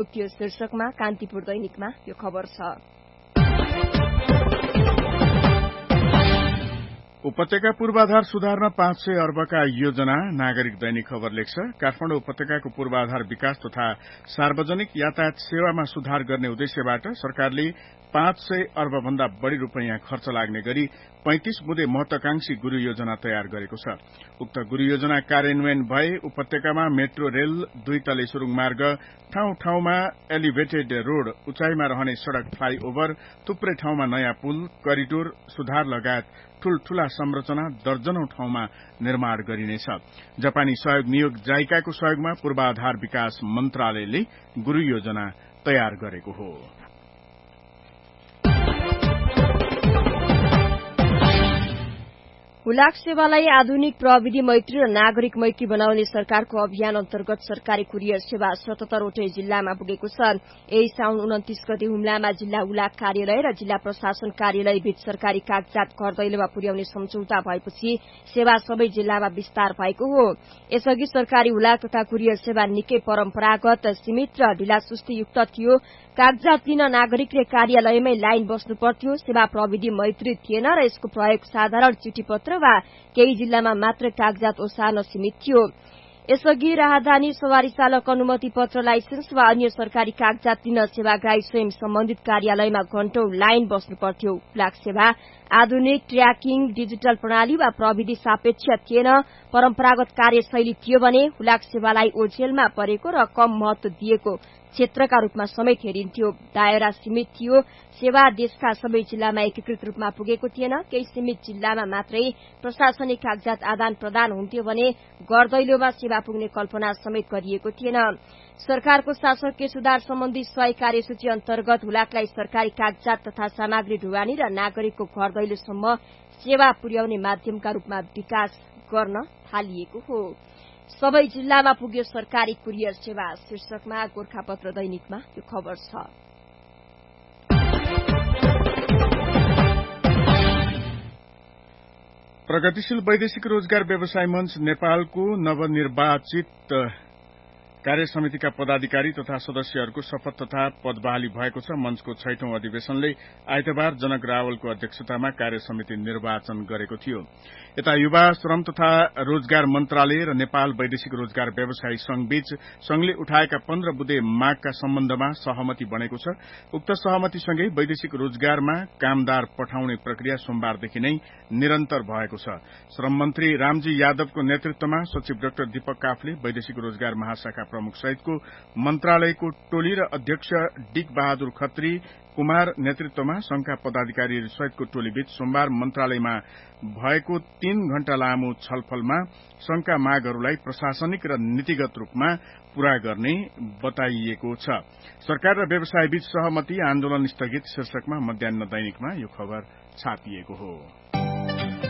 थियो शीर्षकमा कान्तिपुर दैनिकमा यो खबर छ। उपत्यका पूर्वाधार सुधार्न 500 अर्बका योजना नागरिक दैनिक खबर लेख्छ। काठमाडौँ उपत्यकाको पूर्वाधार विकास तथा सार्वजनिक यातायात सेवामा सुधार गर्ने उद्देश्यबाट सरकारले 500 अर्ब भन्दा बढ़ी रूपैयाँ खर्च लाग्ने गरी 35 बुँदे महत्वाकांक्षी गुरू योजना तयार गरेको छ। उक्त गुरू योजना कार्यान्वयन भए उपत्यकामा मेट्रो रेल, 2 तले सुरुङ मार्ग, ठाउँ ठाउँमा एलिभेटेड रोड, उचाइमा रहने सड़क फ्लाईओभर, थुप्रै ठाउँमा नयाँ पुल, करिडोर सुधार लगायत ठूल्ठूला संरचना दर्जनौं ठाउँमा निर्माण गरिनेछ। जापानी सहयोग नियोग जाइकाको सहयोगमा पूर्वाधार विकास मन्त्रालयले गुरू योजना तयार गरेको हो। हुलाक सेवालाई आधुनिक प्रविधि मैत्री र नागरिक मैत्री बनाउने सरकारको अभियान अन्तर्गत सरकारी कुरियर सेवा 77 वटै जिल्लामा पुगेको छ। यही साउन 29 गते हुम्लामा जिल्ला हुलाक कार्यालय र जिल्ला प्रशासन कार्यालय बीच सरकारी कागजात घर दैलोमा पुर्याउने सम्झौता भएपछि सेवा सबै जिल्लामा विस्तार भएको हो। यसअघि सरकारी हुलाक तथा कुरियर सेवा निकै परम्परागत, सीमित र ढिलासुस्ती युक्त थियो। कागजात लिन नागरिकले कार्यालयमै लाइन बस्नु पर्थ्यो। सेवा प्रविधि मैत्री थिएन र यसको प्रयोग साधारण चिठी पत्र वा केही जिल्लामा मात्र कागजात ओसार्न सीमित थियो। यसअघि राहदानी, सवारी चालक अनुमति पत्र, लाइसेन्स वा अन्य सरकारी कागजात लिन सेवाग्राही स्वयं सम्बन्धित कार्यालयमा घण्टौं लाइन बस्नु पर्थ्यो। हुलाक सेवा आधुनिक ट्र्याकिङ, डिजिटल प्रणाली वा प्रविधि सापेक्ष थिएन। परम्परागत कार्यशैली थियो भने हुलाक सेवालाई ओझेलमा परेको र कम महत्व दिएको क्षेत्रका रूपमा समेत हेरिन्थ्यो। दायरा सीमित थियो। सेवा देशका सबै जिल्लामा एकीकृत रूपमा पुगेको थिएन। केही सीमित जिल्लामा मात्रै प्रशासनिक कागजात आदान प्रदान हुन्थ्यो भने गर्दैलोमा सेवा पुग्ने कल्पना समेत गरिएको थिएन। सरकारको शासकीय सुधार सम्बन्धी 100 कार्यसूची अन्तर्गत हुलाकलाई सरकारी कागजात तथा सामग्री ढुवानी र नागरिकको घर दैलोसम्म सेवा पुर्याउने माध्यमका रूपमा विकास गर्न थालिएको हो। सबै जिल्लामा पुग्यो सरकारी कुरियर सेवा शीर्षकमा गोरखापत्र दैनिकमा यो खबर छ। प्रगतिशील वैदेशिक रोजगार व्यवसाय मञ्च नेपालको नवनिर्वाचित कार्य समितिका पदाधिकारी तथा सदस्यहरूको शपथ तथा पदबहाली भएको छ। मञ्चको 6औं अधिवेशनले आइतबार जनक रावलको अध्यक्षतामा कार्य समिति निर्वाचन गरेको थियो। यता युवा, श्रम तथा रोजगार मन्त्रालय र नेपाल वैदेशिक रोजगार व्यवसायी संघबीच संघले उठाएका 15 बुँदे मागका सम्बन्धमा सहमति बनेको छ। उक्त सहमतिसँगै वैदेशिक रोजगारमा कामदार पठाउने प्रक्रिया सोमबारदेखि नै निरन्तर भएको छ। श्रम मन्त्री रामजी यादवको नेतृत्वमा सचिव डाक्टर दीपक काफले, वैदेशिक रोजगार महाशाखा प्रमुख सहितको मन्त्रालयको टोली र अध्यक्ष डिक बहादुर खत्री कुमार नेतृत्वमा संघका पदाधिकारीहरू सहितको टोलीबीच सोमबार मन्त्रालयमा भएको 3 घण्टा लामो छलफलमा संघका मागहरूलाई प्रशासनिक र नीतिगत रूपमा पूरा गर्ने बताइएको छ। सरकार र व्यवसायबीच सहमति, आन्दोलन स्थगित शीर्षकमा मध्याह्न दैनिकमा यो खबर छापिएको हो।